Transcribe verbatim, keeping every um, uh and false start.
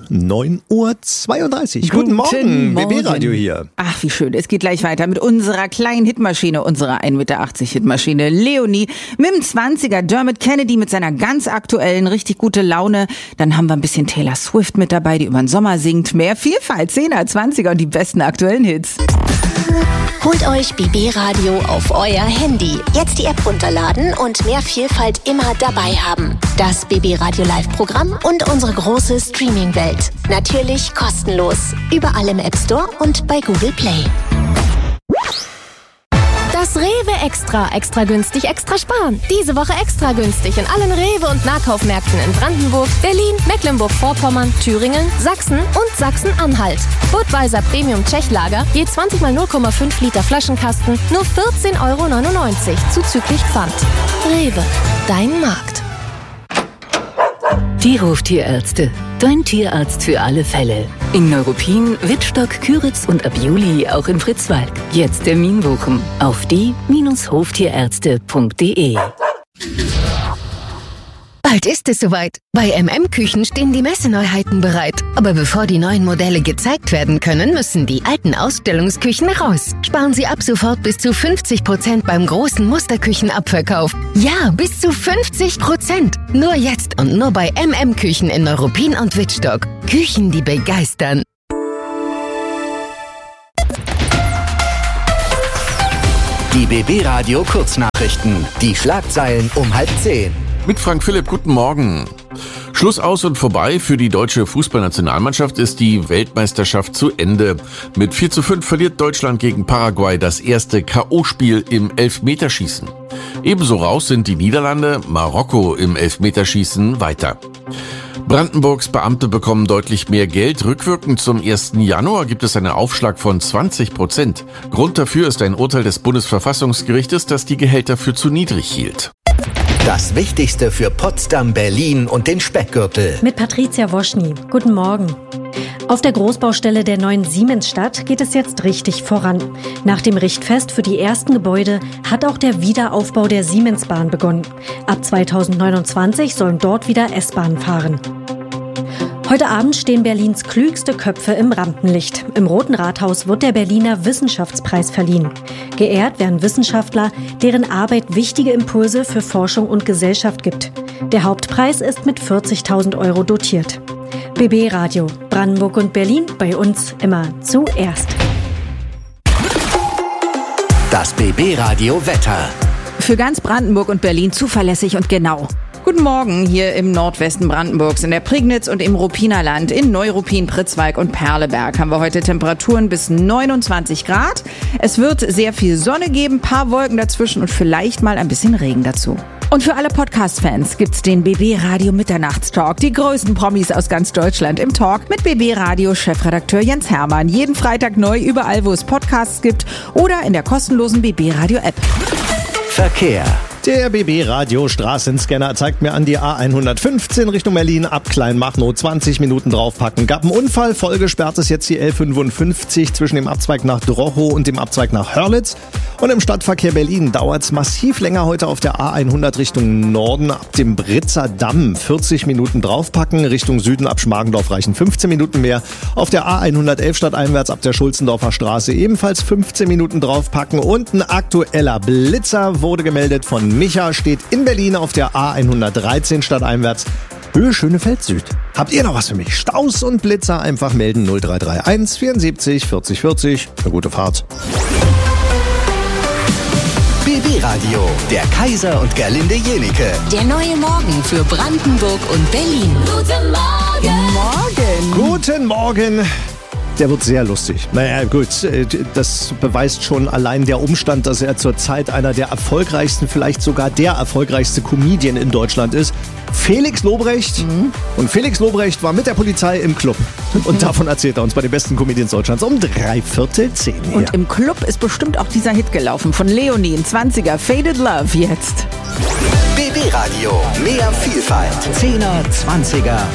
neun Uhr zweiunddreißig. Guten, Guten Morgen, B B Radio hier. Ach, wie schön. Es geht gleich weiter mit unserer kleinen Hitmaschine, unserer ein Meter achtzig Hitmaschine Leonie, mit dem zwanziger Dermot Kennedy mit seiner ganz aktuellen, richtig gute Laune. Dann haben wir ein bisschen Taylor Swift mit dabei, die über den Sommer singt. Mehr Vielfalt, zehner, zwanziger und die besten aktuellen Hits. Holt euch B B Radio auf euer Handy. Jetzt die App runterladen und mehr Vielfalt immer dabei haben. Das B B Radio Live-Programm und unsere große Streaming-Welt. Natürlich kostenlos. Überall im App Store und bei Google Play. Das Rewe Extra. Extra günstig, extra sparen. Diese Woche extra günstig in allen Rewe- und Nahkaufmärkten in Brandenburg, Berlin, Mecklenburg-Vorpommern, Thüringen, Sachsen und Sachsen-Anhalt. Budweiser Premium Tschechlager, je zwanzig mal null Komma fünf Liter Flaschenkasten, nur vierzehn Euro neunundneunzig, zuzüglich Pfand. Rewe, dein Markt. Die Hoftierärzte. Dein Tierarzt für alle Fälle. In Neuruppin, Wittstock, Küritz und ab Juli auch in Fritzwalk. Jetzt Termin buchen auf die Hoftierärzte punkt de. Bald ist es soweit. Bei M M Küchen stehen die Messeneuheiten bereit. Aber bevor die neuen Modelle gezeigt werden können, müssen die alten Ausstellungsküchen raus. Sparen Sie ab sofort bis zu fünfzig Prozent beim großen Musterküchenabverkauf. Ja, bis zu fünfzig Prozent. Nur jetzt und nur bei M M Küchen in Neuruppin und Wittstock. Küchen, die begeistern. Die B B Radio Kurznachrichten. Die Schlagzeilen um halb zehn. Mit Frank Philipp, guten Morgen. Schluss aus und vorbei. Für die deutsche Fußballnationalmannschaft ist die Weltmeisterschaft zu Ende. Mit vier zu fünf verliert Deutschland gegen Paraguay das erste K O-Spiel im Elfmeterschießen. Ebenso raus sind die Niederlande, Marokko im Elfmeterschießen weiter. Brandenburgs Beamte bekommen deutlich mehr Geld. Rückwirkend zum ersten Januar gibt es einen Aufschlag von zwanzig Prozent. Grund dafür ist ein Urteil des Bundesverfassungsgerichtes, das die Gehälter für zu niedrig hielt. Das Wichtigste für Potsdam, Berlin und den Speckgürtel. Mit Patricia Woschny. Guten Morgen. Auf der Großbaustelle der neuen Siemensstadt geht es jetzt richtig voran. Nach dem Richtfest für die ersten Gebäude hat auch der Wiederaufbau der Siemensbahn begonnen. Ab zweitausendneunundzwanzig sollen dort wieder S-Bahnen fahren. Heute Abend stehen Berlins klügste Köpfe im Rampenlicht. Im Roten Rathaus wird der Berliner Wissenschaftspreis verliehen. Geehrt werden Wissenschaftler, deren Arbeit wichtige Impulse für Forschung und Gesellschaft gibt. Der Hauptpreis ist mit vierzigtausend Euro dotiert. B B Radio, Brandenburg und Berlin, bei uns immer zuerst. Das B B Radio Wetter. Für ganz Brandenburg und Berlin zuverlässig und genau. Guten Morgen hier im Nordwesten Brandenburgs, in der Prignitz und im Ruppinerland, in Neuruppin, Pritzwalk und Perleberg haben wir heute Temperaturen bis neunundzwanzig Grad. Es wird sehr viel Sonne geben, paar Wolken dazwischen und vielleicht mal ein bisschen Regen dazu. Und für alle Podcast-Fans gibt's den B B Radio Mitternachtstalk. Die größten Promis aus ganz Deutschland im Talk mit B B Radio Chefredakteur Jens Hermann. Jeden Freitag neu überall, wo es Podcasts gibt oder in der kostenlosen B B Radio App. Verkehr. Der B B Radio Straßenscanner zeigt mir an die A hundertfünfzehn Richtung Berlin ab Kleinmachnow. zwanzig Minuten draufpacken. Gab einen Unfall, vollgesperrt ist jetzt die L fünfundfünfzig zwischen dem Abzweig nach Drochow und dem Abzweig nach Hörlitz. Und im Stadtverkehr Berlin dauert es massiv länger heute auf der A hundert Richtung Norden ab dem Britzer Damm. vierzig Minuten draufpacken. Richtung Süden ab Schmargendorf reichen fünfzehn Minuten mehr. Auf der A hundertelf stadteinwärts ab der Schulzendorfer Straße ebenfalls fünfzehn Minuten draufpacken. Und ein aktueller Blitzer wurde gemeldet von Micha, steht in Berlin auf der A hundertdreizehn stadteinwärts. Höhe Schönefeld Süd. Habt ihr noch was für mich? Staus und Blitzer einfach melden null drei drei eins vierundsiebzig vierzig vierzig. Eine gute Fahrt. B B Radio, der Kaiser und Gerlinde Jenike. Der neue Morgen für Brandenburg und Berlin. Guten Morgen. Guten Morgen. Der wird sehr lustig. Naja, gut, das beweist schon allein der Umstand, dass er zurzeit einer der erfolgreichsten, vielleicht sogar der erfolgreichste Comedian in Deutschland ist. Felix Lobrecht. Mhm. Und Felix Lobrecht war mit der Polizei im Club. Und davon erzählt er uns bei den besten Comedians Deutschlands um drei Viertel zehn. Hier. Und im Club ist bestimmt auch dieser Hit gelaufen von Leonie, ein zwanziger, Faded Love jetzt. B B Radio, mehr Vielfalt. Zehner, Zwanziger